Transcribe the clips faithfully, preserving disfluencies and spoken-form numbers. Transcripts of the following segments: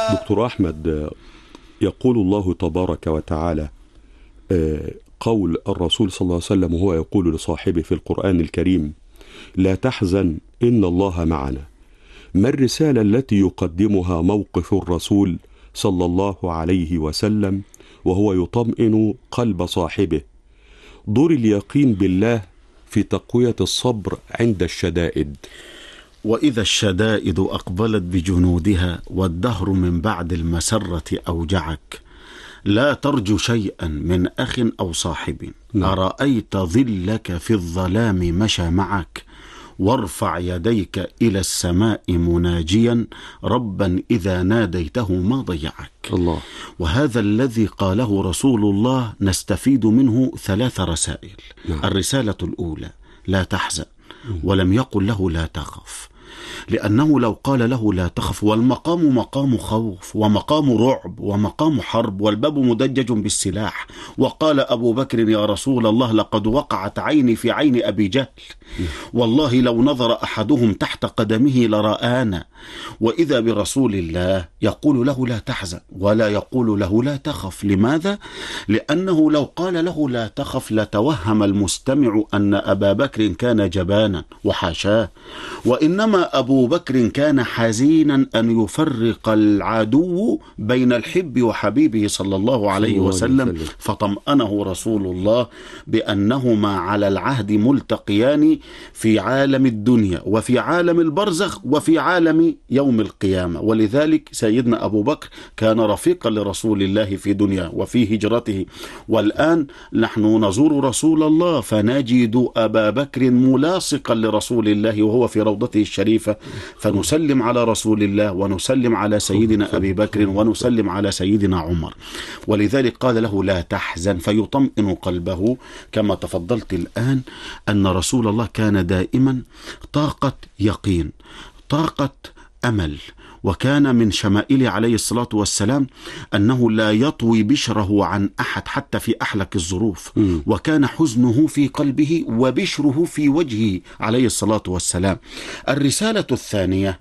دكتور أحمد، يقول الله تبارك وتعالى قول الرسول صلى الله عليه وسلم وهو يقول لصاحبه في القرآن الكريم: لا تحزن إن الله معنا. ما الرسالة التي يقدمها موقف الرسول صلى الله عليه وسلم وهو يطمئن قلب صاحبه؟ دور اليقين بالله في تقوية الصبر عند الشدائد. وإذا الشدائد أقبلت بجنودها والدهر من بعد المسرة أوجعك، لا ترجو شيئا من أخ أو صاحب. نعم. أرأيت ظلك في الظلام مشى معك، وارفع يديك إلى السماء مناجيا ربا إذا ناديته ما ضيعك. الله. وهذا الذي قاله رسول الله نستفيد منه ثلاث رسائل. نعم. الرسالة الأولى: لا تحزن، ولم يقل له لا تخف، لأنه لو قال له لا تخف والمقام مقام خوف ومقام رعب ومقام حرب والباب مدجج بالسلاح، وقال أبو بكر: يا رسول الله لقد وقعت عيني في عين أبي جهل، والله لو نظر أحدهم تحت قدمه لرآنا. وإذا برسول الله يقول له لا تحزن ولا يقول له لا تخف. لماذا؟ لأنه لو قال له لا تخف لتوهم المستمع أن أبا بكر كان جبانا، وحاشاه، وإنما أبو بكر كان حزينا أن يفرق العدو بين الحب وحبيبه صلى الله عليه وسلم، فطمأنه رسول الله بأنهما على العهد ملتقيان في عالم الدنيا وفي عالم البرزخ وفي عالم يوم القيامة. ولذلك سيدنا أبو بكر كان رفيقا لرسول الله في دنيا وفي هجرته. والآن نحن نزور رسول الله فنجد أبا بكر ملاصقا لرسول الله وهو في روضته الشريفة، فنسلم على رسول الله ونسلم على سيدنا أبي بكر ونسلم على سيدنا عمر. ولذلك قال له لا تحزن فيطمئن قلبه. كما تفضلت الآن أن رسول الله كان دائما طاقة يقين، طاقة أمل. وكان من شمائله عليه الصلاة والسلام أنه لا يطوي بشره عن أحد حتى في أحلك الظروف، م. وكان حزنه في قلبه وبشره في وجهه عليه الصلاة والسلام. الرسالة الثانية: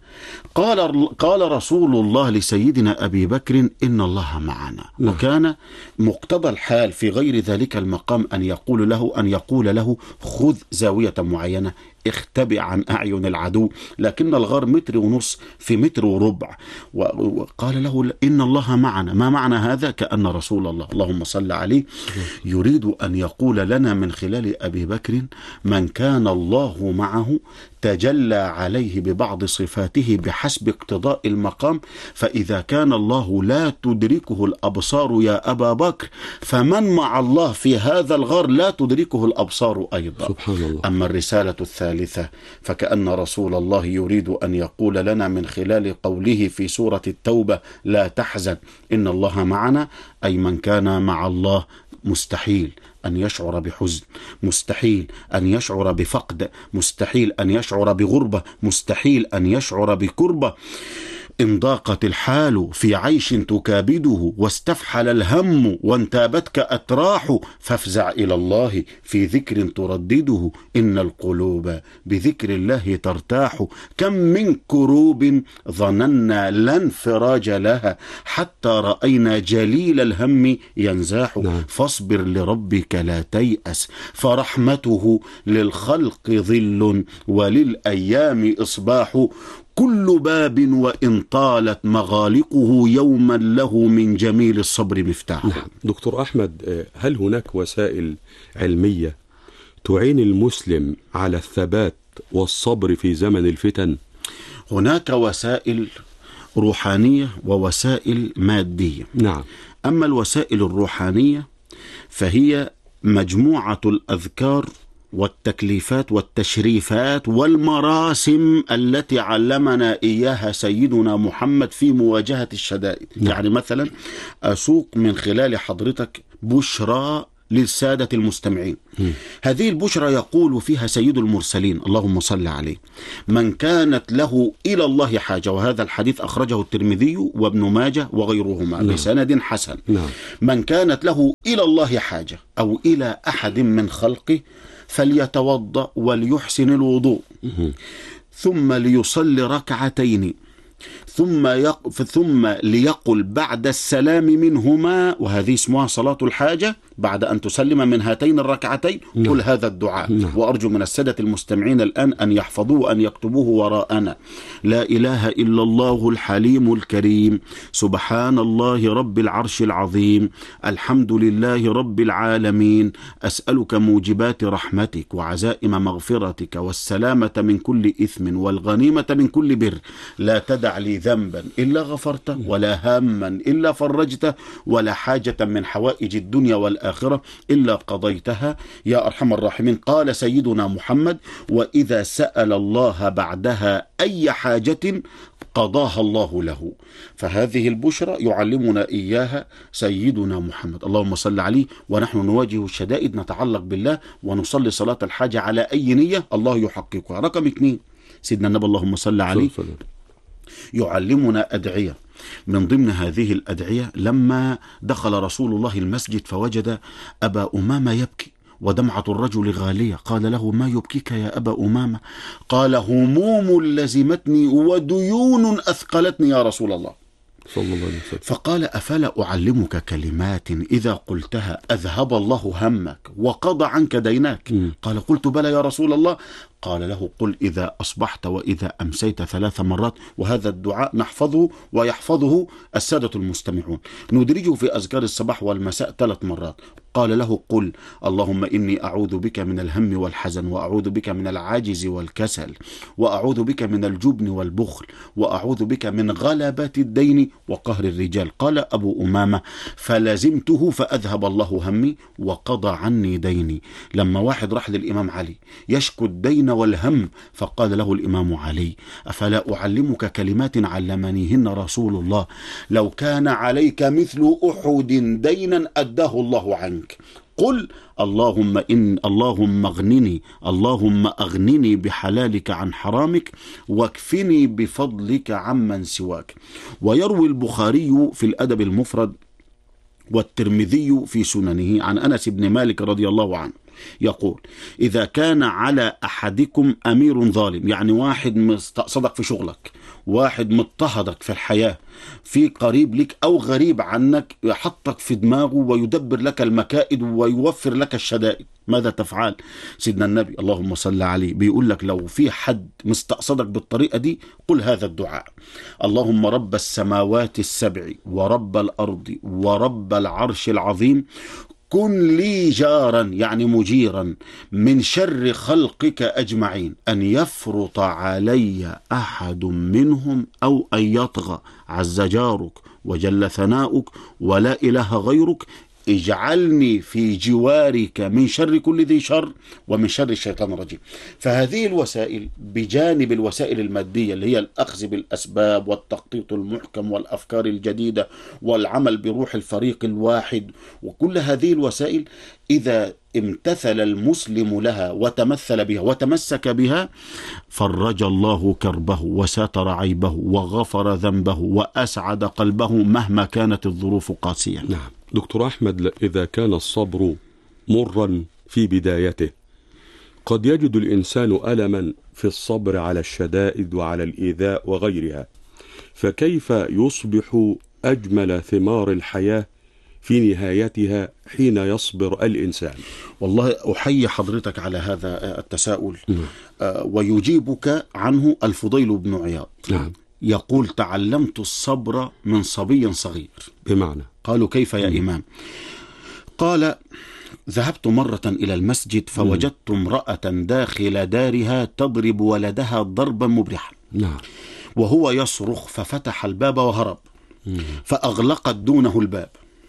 قال قال رسول الله لسيدنا أبي بكر: إن الله معنا. م. وكان مقتضى الحال في غير ذلك المقام أن يقول له أن يقول له خذ زاوية معينة، اختبئ عن أعين العدو، لكن الغار متر ونص في متر وربع. وقال له إن الله معنا. ما معنى هذا؟ كأن رسول الله اللهم صل عليه يريد أن يقول لنا من خلال أبي بكر: من كان الله معه تجلى عليه ببعض صفاته بحسب اقتضاء المقام، فإذا كان الله لا تدركه الأبصار يا أبا بكر، فمن مع الله في هذا الغار لا تدركه الأبصار أيضا. سبحان الله. أما الرسالة الثالثة فكأن رسول الله يريد أن يقول لنا من خلال قوله في سورة التوبة: لا تحزن إن الله معنا، أي من كان مع الله مستحيل أن يشعر بحزن، مستحيل أن يشعر بفقد، مستحيل أن يشعر بغربة، مستحيل أن يشعر بكربة. إن ضاقت الحال في عيش تكابده، واستفحل الهم وانتابتك أتراح، فافزع إلى الله في ذكر تردده، إن القلوب بذكر الله ترتاح. كم من كروب ظننا لا انفراج لها، حتى رأينا جليل الهم ينزاح. نعم. فاصبر لربك لا تيأس، فرحمته للخلق ظل وللأيام إصباح. كل باب وإن طالت مغالقه، يوما له من جميل الصبر مفتاح. نعم. دكتور أحمد، هل هناك وسائل علمية تعين المسلم على الثبات والصبر في زمن الفتن؟ هناك وسائل روحانية ووسائل مادية. نعم. أما الوسائل الروحانية فهي مجموعة الأذكار والتكليفات والتشريفات والمراسم التي علمنا إياها سيدنا محمد في مواجهة الشدائد. نعم. يعني مثلا أسوق من خلال حضرتك بشرى للسادة المستمعين. م. هذه البشرى يقول فيها سيد المرسلين اللهم صل عليه: من كانت له إلى الله حاجة، وهذا الحديث أخرجه الترمذي وابن ماجه وغيرهما. نعم. بسند حسن. نعم. من كانت له إلى الله حاجة أو إلى أحد من خلقه فليتوضأ وليحسن الوضوء، م. ثم ليصلي ركعتين، ثم يق... ثم ليقل بعد السلام منهما، وهذه اسمها صلاة الحاجة، بعد أن تسلم من هاتين الركعتين نعم. قل هذا الدعاء. نعم. وأرجو من السادة المستمعين الآن أن يحفظوه وأن يكتبوه وراءنا. لا إله إلا الله الحليم الكريم، سبحان الله رب العرش العظيم، الحمد لله رب العالمين، أسألك موجبات رحمتك وعزائم مغفرتك والسلامة من كل إثم والغنيمة من كل بر، لا تدع لي ذنبا إلا غفرته ولا هاما إلا فرجته ولا حاجة من حوائج الدنيا والآخرة إلا قضيتها يا أرحم الراحمين. قال سيدنا محمد: وإذا سأل الله بعدها أي حاجة قضاها الله له. فهذه البشرى يعلمنا إياها سيدنا محمد، اللهم صل عليه. ونحن نواجه الشدائد نتعلق بالله ونصلي صلاة الحاجة على أي نية الله يحققها. رقم اثنين، سيدنا النبي اللهم صل عليه يعلمنا أدعية. من ضمن هذه الأدعية لما دخل رسول الله المسجد فوجد أبا أمامة يبكي ودمعة الرجل غالية، قال له: ما يبكيك يا أبا أمامة؟ قال: هموم لزمتني وديون أثقلتني يا رسول الله صلى الله عليه وسلم. فقال: أفلا أعلمك كلمات إذا قلتها أذهب الله همك وقضى عنك دينك؟ م. قال: قلت بلى يا رسول الله. قال له: قل إذا أصبحت وإذا أمسيت ثلاث مرات. وهذا الدعاء نحفظه ويحفظه السادة المستمعون، ندرجه في أذكار الصباح والمساء ثلاث مرات. قال له: قل اللهم إني أعوذ بك من الهم والحزن، وأعوذ بك من العجز والكسل، وأعوذ بك من الجبن والبخل، وأعوذ بك من غلبة الدين وقهر الرجال. قال أبو أمامة: فلزمته فأذهب الله همي وقضى عني ديني. لما واحد راح للإمام علي يشكو الدين والهم، فقال له الإمام علي: أفلا أعلمك كلمات علمنيهن رسول الله، لو كان عليك مثل أحد دينا أداه الله عنك. قل اللهم إن اللهم اغنني اللهم أغنني بحلالك عن حرامك واكفني بفضلك عمن سواك. ويروي البخاري في الأدب المفرد والترمذي في سننه عن أنس بن مالك رضي الله عنه يقول: إذا كان على أحدكم أمير ظالم، يعني واحد مستقصدك في شغلك، واحد مضطهدك في الحياة، في قريب لك أو غريب عنك يحطك في دماغه ويدبر لك المكائد ويوفر لك الشدائد، ماذا تفعل؟ سيدنا النبي اللهم صل عليه بيقول لك لو في حد مستقصدك بالطريقة دي قل هذا الدعاء: اللهم رب السماوات السبع ورب الأرض ورب العرش العظيم، كن لي جارا، يعني مجيرا، من شر خلقك أجمعين، أن يفرط علي أحد منهم أو أن يطغى، عز جارك وجل ثناؤك ولا إله غيرك، اجعلني في جوارك من شر كل ذي شر ومن شر الشيطان الرجيم. فهذه الوسائل بجانب الوسائل المادية اللي هي الأخذ بالأسباب والتخطيط المحكم والأفكار الجديدة والعمل بروح الفريق الواحد، وكل هذه الوسائل إذا امتثل المسلم لها وتمثل بها وتمسك بها فرج الله كربه وستر عيبه وغفر ذنبه وأسعد قلبه مهما كانت الظروف قاسية. نعم دكتور أحمد، إذا كان الصبر مرا في بدايته قد يجد الإنسان ألما في الصبر على الشدائد وعلى الإيذاء وغيرها، فكيف يصبح أجمل ثمار الحياة في نهايتها حين يصبر الإنسان؟ والله أحيي حضرتك على هذا التساؤل. آه ويجيبك عنه الفضيل بن عياض. نعم. يقول: تعلمت الصبر من صبي صغير. بمعنى؟ قالوا: كيف يا م. إمام؟ قال: ذهبت مرة إلى المسجد فوجدت امرأة داخل دارها تضرب ولدها ضربا مبرحا. نعم. وهو يصرخ، ففتح الباب وهرب، م. فأغلقت دونه الباب.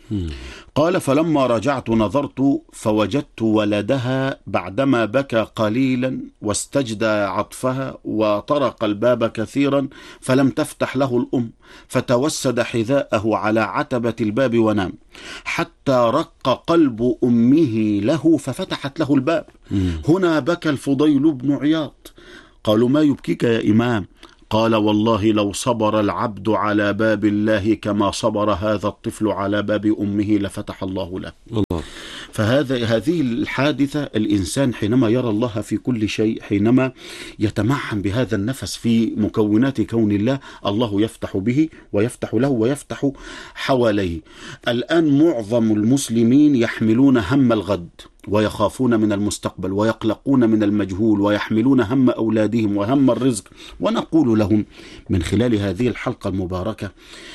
قال: فلما رجعت نظرت فوجدت ولدها بعدما بكى قليلا واستجدى عطفها وطرق الباب كثيرا فلم تفتح له الأم، فتوسد حذاءه على عتبة الباب ونام حتى رق قلب أمه له ففتحت له الباب. هنا بكى الفضيل بن عياض. قالوا: ما يبكيك يا إمام؟ قال: والله لو صبر العبد على باب الله كما صبر هذا الطفل على باب أمه لفتح الله له. الله. فهذا هذه الحادثة، الإنسان حينما يرى الله في كل شيء، حينما يتمعن بهذا النفس في مكونات كون الله، الله يفتح به ويفتح له ويفتح حواليه. الآن معظم المسلمين يحملون هم الغد ويخافون من المستقبل ويقلقون من المجهول ويحملون هم أولادهم وهم الرزق، ونقول لهم من خلال هذه الحلقة المباركة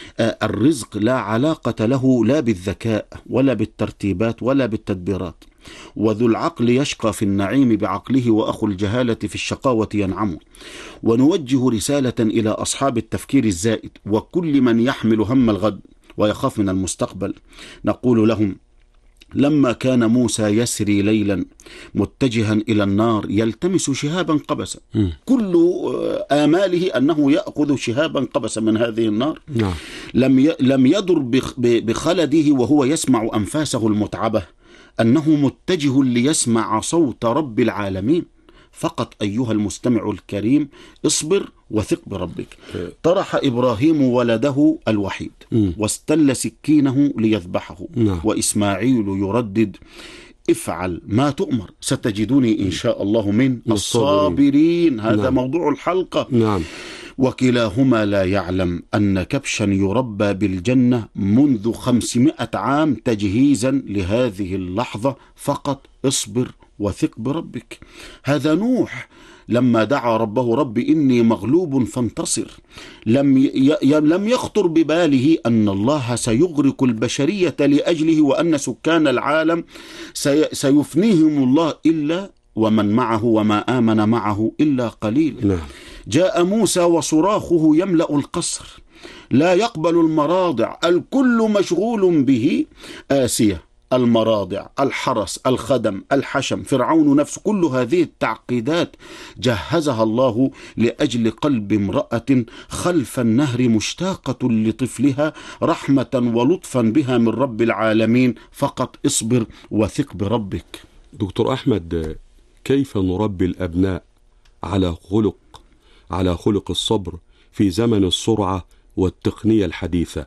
الرزق لا علاقة له لا بالذكاء ولا بالترتيبات ولا بالتدبيرات، وذو العقل يشقى في النعيم بعقله وأخو الجهالة في الشقاوة ينعم. ونوجه رسالة إلى أصحاب التفكير الزائد وكل من يحمل هم الغد ويخاف من المستقبل، نقول لهم: لما كان موسى يسري ليلا متجها إلى النار يلتمس شهابا قبسا، م. كل آماله أنه يأخذ شهابا قبسا من هذه النار، نعم. لم لم يدر بخلده وهو يسمع أنفاسه المتعبة أنه متجه ليسمع صوت رب العالمين. فقط أيها المستمع الكريم اصبر وثق بربك. طرح إبراهيم ولده الوحيد م. واستل سكينه ليذبحه، م. وإسماعيل يردد: افعل ما تؤمر ستجدوني إن شاء الله من الصابرين. هذا نعم. موضوع الحلقة. نعم. وكلاهما لا يعلم أن كبشا يربى بالجنة منذ خمسمائة عام تجهيزا لهذه اللحظة. فقط اصبر وثق بربك. هذا نوح لما دعا ربه: رب إني مغلوب فانتصر، لم ي... لم يخطر بباله أن الله سيغرق البشرية لأجله، وأن سكان العالم سي... سيفنيهم الله إلا ومن معه وما آمن معه إلا قليل. نعم. جاء موسى وصراخه يملأ القصر، لا يقبل المراضع، الكل مشغول به. آسية، المراضع، الحرس، الخدم، الحشم، فرعون نفسه، كل هذه التعقيدات جهزها الله لأجل قلب امرأة خلف النهر مشتاقة لطفلها رحمة ولطفا بها من رب العالمين. فقط اصبر وثق بربك. دكتور أحمد، كيف نربي الأبناء على خلق على خلق الصبر في زمن السرعة والتقنية الحديثة؟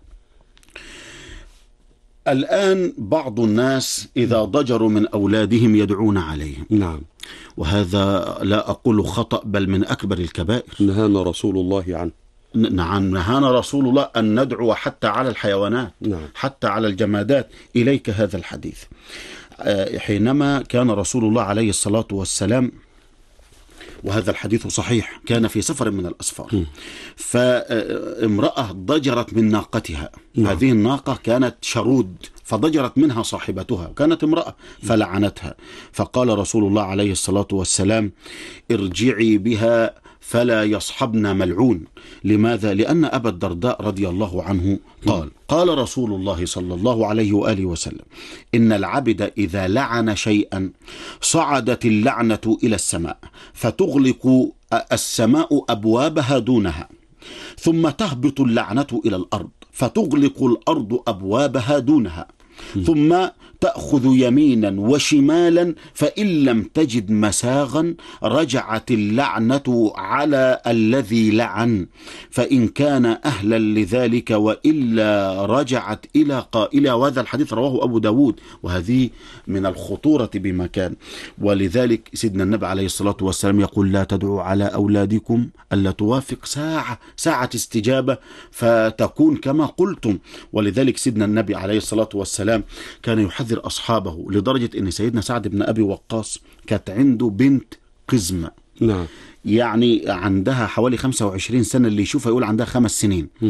الآن بعض الناس إذا ضجروا من أولادهم يدعون عليهم. نعم. وهذا لا أقول خطأ بل من أكبر الكبائر. نهانا رسول الله عنه. نعم، نهانا رسول الله أن ندعو حتى على الحيوانات. نعم. حتى على الجمادات. إليك هذا الحديث. حينما كان رسول الله عليه الصلاة والسلام، وهذا الحديث صحيح، كان في سفر من الأسفار، م. فامرأة ضجرت من ناقتها. م. هذه الناقة كانت شرود، فضجرت منها صاحبتها، كانت امرأة، فلعنتها. فقال رسول الله عليه الصلاة والسلام: ارجعي بها فلا يصحبنا ملعون. لماذا؟ لأن أبا الدرداء رضي الله عنه قال: قال رسول الله صلى الله عليه وآله وسلم: إن العبد إذا لعن شيئا صعدت اللعنة إلى السماء فتغلق السماء أبوابها دونها، ثم تهبط اللعنة إلى الأرض فتغلق الأرض أبوابها دونها، ثم تأخذ يمينا وشمالا، فإن لم تجد مساغا رجعت اللعنة على الذي لعن، فإن كان أهلا لذلك وإلا رجعت إلى قائلها. وهذا الحديث رواه أبو داود، وهذه من الخطورة بمكان. ولذلك سيدنا النبي عليه الصلاة والسلام يقول: لا تدعوا على أولادكم ألا توافق ساعة ساعة استجابة فتكون كما قلتم. ولذلك سيدنا النبي عليه الصلاة والسلام كان يحذر أصحابه، لدرجة أن سيدنا سعد بن أبي وقاص كانت عنده بنت قزمة. نعم. يعني عندها حوالي خمسة وعشرين سنة، اللي يشوفها يقول عندها خمس سنين. م.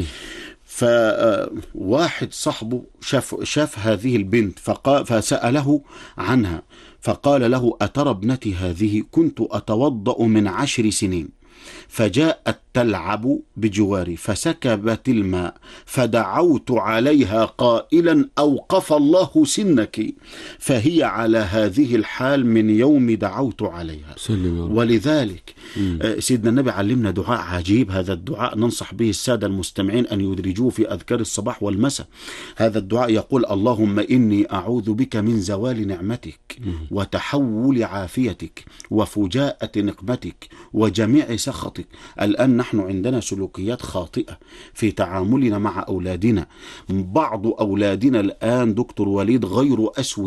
فواحد صاحبه شاف, شاف هذه البنت فسأله عنها، فقال له: أترى ابنتي هذه كنت أتوضأ من عشر سنين، فجاءت تلعب بجواري فسكبت الماء، فدعوت عليها قائلا: أوقف الله سنك، فهي على هذه الحال من يوم دعوت عليها. ولذلك مم. سيدنا النبي علمنا دعاء عجيب. هذا الدعاء ننصح به السادة المستمعين أن يدرجوه في أذكار الصباح والمساء. هذا الدعاء يقول: اللهم إني أعوذ بك من زوال نعمتك مم. وتحول عافيتك وفجاءة نقمتك وجميع سخطك. الآن نحن عندنا سلوكيات خاطئة في تعاملنا مع أولادنا. بعض أولادنا الآن دكتور وليد غير أسوياء،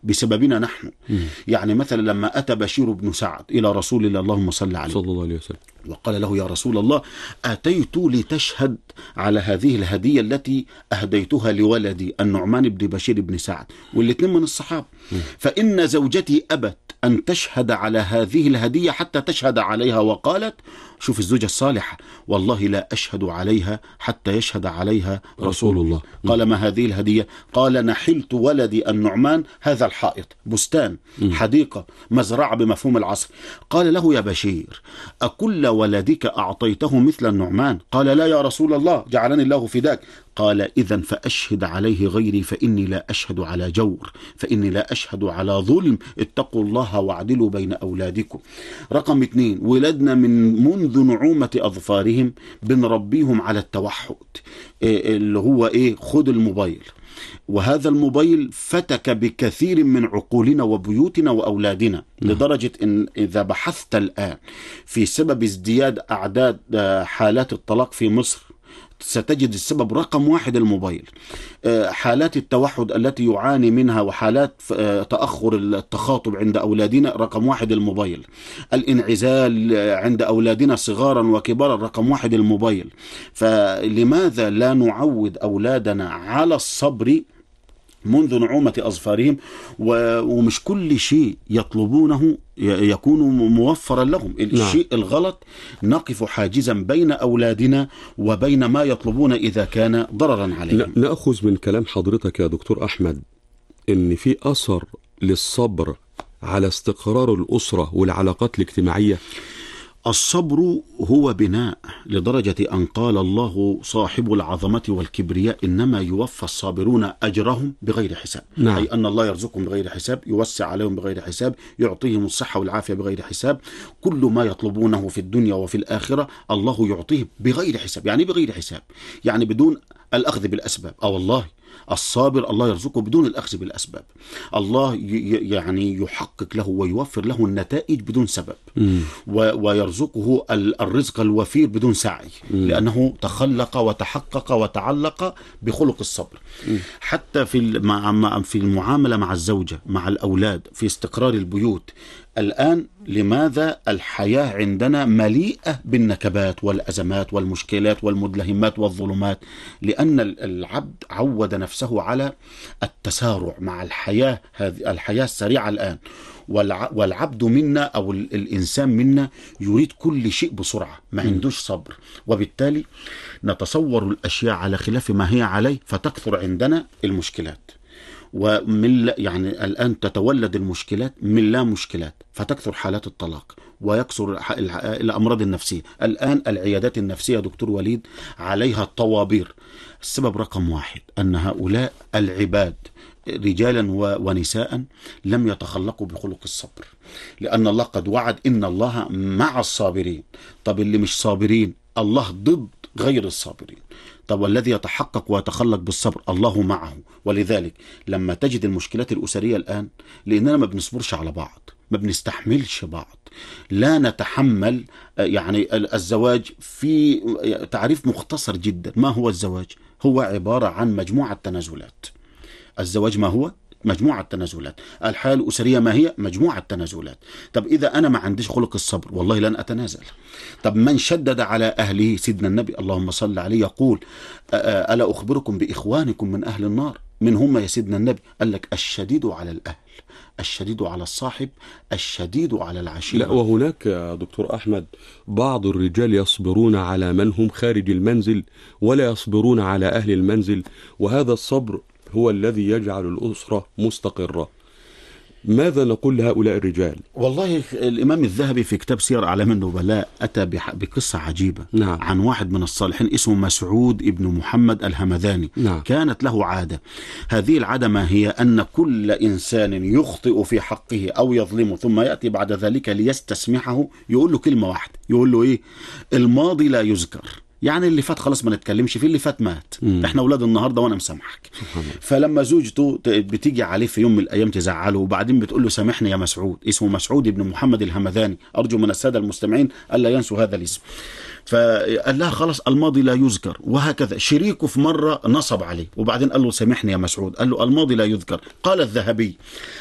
بسببنا نحن. م. يعني مثلا لما أتى بشير بن سعد إلى رسول الله اللهم صل عليه صلى الله عليه وسلم وقال له يا رسول الله أتيت لتشهد على هذه الهدية التي أهديتها لولدي النعمان بن بشير بن سعد، والاثنين من الصحابة، م. فإن زوجتي أبت أن تشهد على هذه الهدية حتى تشهد عليها، وقالت شوف الزوجة الصالحة والله لا أشهد عليها حتى يشهد عليها رسول الله. قال ما هذه الهدية؟ قال نحلت ولدي النعمان هذا الحائط، بستان، حديقة، مزرعة بمفهوم العصر. قال له يا بشير أكل ولدك أعطيته مثل النعمان؟ قال لا يا رسول الله جعلني الله فداك. قال إذن فأشهد عليه غيري فإني لا أشهد على جور، فإني لا أشهد على ظلم، اتقوا الله واعدلوا بين أولادكم. رقم اثنين، ولدنا من منذ نعومة أظفارهم بنربيهم على التوحد، اللي هو إيه؟ خد الموبايل، وهذا الموبايل فتك بكثير من عقولنا وبيوتنا وأولادنا، لدرجة إن إذا بحثت الآن في سبب ازدياد أعداد حالات الطلاق في مصر ستجد السبب رقم واحد الموبايل. حالات التوحد التي يعاني منها وحالات تأخر التخاطب عند أولادنا رقم واحد الموبايل. الانعزال عند أولادنا صغارا وكبارا رقم واحد الموبايل. فلماذا لا نعود أولادنا على الصبر منذ نعومة أظفارهم، ومش كل شيء يطلبونه يكون موفرا لهم. الشيء نعم. الغلط نقف حاجزا بين أولادنا وبين ما يطلبون إذا كان ضررا عليهم. نأخذ من كلام حضرتك يا دكتور أحمد إن في أثر للصبر على استقرار الأسرة والعلاقات الاجتماعية. الصبر هو بناء، لدرجة أن قال الله صاحب العظمة والكبرياء إنما يوفى الصابرون أجرهم بغير حساب. نعم. أي أن الله يرزقهم بغير حساب، يوسع عليهم بغير حساب، يعطيهم الصحة والعافية بغير حساب. كل ما يطلبونه في الدنيا وفي الآخرة الله يعطيه بغير حساب. يعني بغير حساب يعني بدون الأخذ بالأسباب. أو والله الصابر الله يرزقه بدون الأخذ بالأسباب. الله يعني يحقق له ويوفر له النتائج بدون سبب، ويرزقه الرزق الوفير بدون سعي، لأنه تخلق وتحقق وتعلق بخلق الصبر. مم. حتى في في المعاملة مع الزوجة، مع الأولاد، في استقرار البيوت. الآن لماذا الحياة عندنا مليئة بالنكبات والأزمات والمشكلات والمدلهمات والظلمات؟ لأن العبد عود نفسه على التسارع مع الحياة، هذه الحياة السريعة الآن، والعبد منا أو الإنسان منا يريد كل شيء بسرعة، ما عندوش صبر، وبالتالي نتصور الأشياء على خلاف ما هي عليه فتكثر عندنا المشكلات. ومن يعني الآن تتولد المشكلات من لا مشكلات، فتكثر حالات الطلاق ويكثر الأمراض النفسية. الآن العيادات النفسية دكتور وليد عليها طوابير. السبب رقم واحد أن هؤلاء العباد رجالا ونساء لم يتخلقوا بخلق الصبر، لأن الله قد وعد إن الله مع الصابرين. طب اللي مش صابرين الله ضد غير الصابرين. طب والذي يتحقق ويتخلق بالصبر الله معه. ولذلك لما تجد المشكلات الأسرية الآن، لأننا ما بنصبرش على بعض، ما بنستحملش بعض، لا نتحمل. يعني الزواج في تعريف مختصر جدا، ما هو الزواج؟ هو عبارة عن مجموعة تنازلات. الزواج ما هو؟ مجموعة تنازلات. الحياة الأسرية ما هي؟ مجموعة تنازلات. طب إذا أنا ما عنديش خلق الصبر والله لن أتنازل. طب من شدد على أهله سيدنا النبي اللهم صل عليه يقول ألا أخبركم بإخوانكم من أهل النار؟ من هم يا سيدنا النبي؟ قال لك الشديد على الأهل، الشديد على الصاحب، الشديد على العشيرة. لا، وهناك يا دكتور أحمد بعض الرجال يصبرون على من هم خارج المنزل ولا يصبرون على أهل المنزل، وهذا الصبر هو الذي يجعل الأسرة مستقرة. ماذا نقول لهؤلاء الرجال؟ والله الإمام الذهبي في كتاب سير أعلام النبلاء أتى بقصة عجيبة. نعم. عن واحد من الصالحين اسمه مسعود ابن محمد الهمذاني. نعم. كانت له عادة. هذه العادة ما هي؟ أن كل إنسان يخطئ في حقه أو يظلمه ثم يأتي بعد ذلك ليستسمحه يقول له كلمة واحدة، يقول له إيه؟ الماضي لا يذكر. يعني اللي فات خلاص ما نتكلمش فيه، اللي فات مات. مم. احنا اولاد النهارده وانا مسامحك. فلما زوجته بتيجي عليه في يوم من الايام تزعله، وبعدين بتقول له سامحني يا مسعود، اسمه مسعود ابن محمد الهمذاني، ارجو من الساده المستمعين الا ينسوا هذا الاسم. فقال لها خلاص الماضي لا يذكر. وهكذا شريكه في مره نصب عليه، وبعدين قال له سامحني يا مسعود، قال له الماضي لا يذكر. قال الذهبي